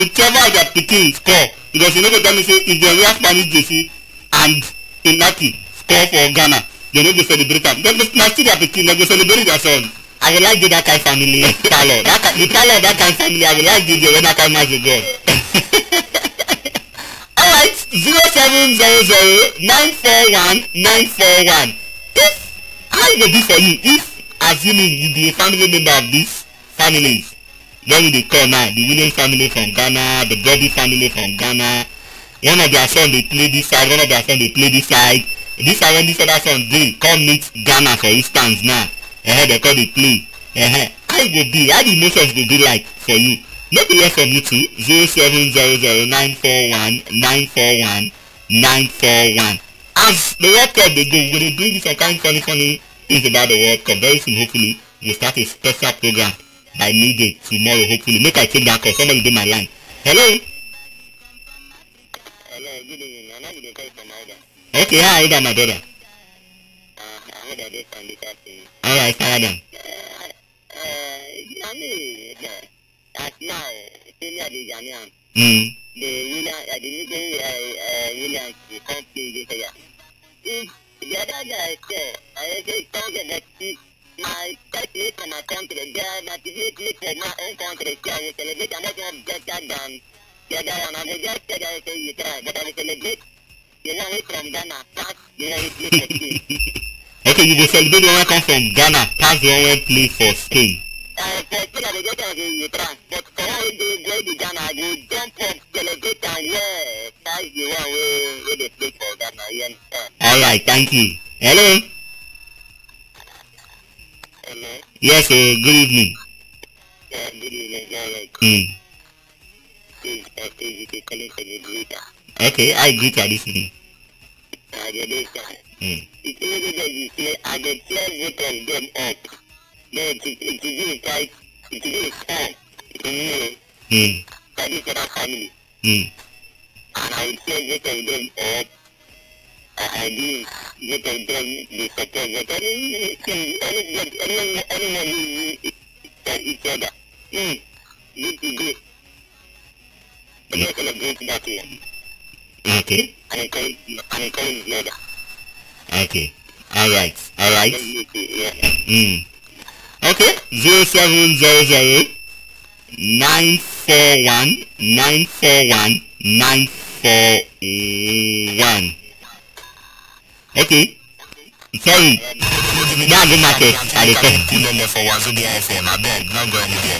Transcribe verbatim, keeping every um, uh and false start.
whichever their pikin score because you no go tell me say if dem wear spanish jersey and inaki score for ghana dem no go celebrate am dem na still their pikin dem go celebrate their son. I go like dey that kind family colour that kind the colour of that kind family I go like dey there when that kind match dey go. Alright zero seven zero zero nine four one nine four one if how e dey be for you if assuming you be a family member of these families when you dey call now the Williams family from Ghana the Bobby family from Ghana one of their son dey play this side one of their son dey play this side this side when this other son dey come meet Ghana for instance now uh, they call dey play uh, how e go be how the emotions go be like for you make we hear from you too zero seven zero zero nine four one nine four one nine four one as the World Cup dey go we go dey bring this kind funny funny things about the World Cup very soon hopefully we go start a special program by midday tomorrow hopefully make I take that call somebody dey my line hello. Hello, good evening. I'm not going to call from Ida. Okay, how are you doing, my brother? Uh, I heard that this and this happening. Alright, fire them. Uh, uh, I mean, uh, as now, senior the Ghanaian, Hmm. the William, uh, the William, uh, uh, William, the country, the Kenya. If the other guy said, I say, don't get that stick. My calculation attempt to the guy, not to get this, and not encounter the guy, celebrate, and that's not just that done. The guy, and I'm just the guy, say, you can, but I celebrate. You know, it's from Ghana, pass, you know, it's just a thing. Okay, you dey celebrate the one come from Ghana pass the one wey play for Spain. Uh, so, so that they get on the trans, but for how they go to Ghana, they jump up, celebrate, and yeah, that's the one where, where they play for Ghana, you understand? Alright, thank you. Hello? Hello? Yes, uh, good evening. Yeah, good evening, yeah, yeah. Hmm. This, uh, this is the calling for the data. Okay, I greet you this evening. Uh, the data. Hmm. It's really that you say, I get ten little them out. Then it it is like, it is time. It is Hmm. that is our family. Hmm. And I say little them out. I do little them the second that I each other. Hmm. This is it. And I celebrate that here. Okay. And I tell you, and I tell you the other. Okay. Alright. Alright. Yeah. Hmm. Okay. Zero seven zero zero nine four one nine four one nine four one. Okay. Sorry. That's the market. I dey come. For Wazobia F M, I beg, not go anywhere.